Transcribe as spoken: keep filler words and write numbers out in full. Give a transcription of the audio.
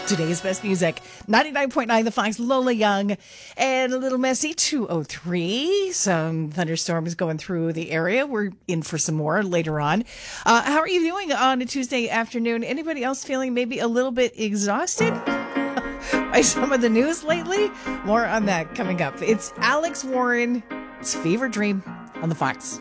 Today's best music, ninety-nine point nine The Fox, Lola Young, and a little messy, two oh three. Some thunderstorms going through the area. We're in for some more later on. Uh, how are you doing on a Tuesday afternoon? Anybody else feeling maybe a little bit exhausted by some of the news lately? More on that coming up. It's Alex Warren, it's Fever Dream on The Fox.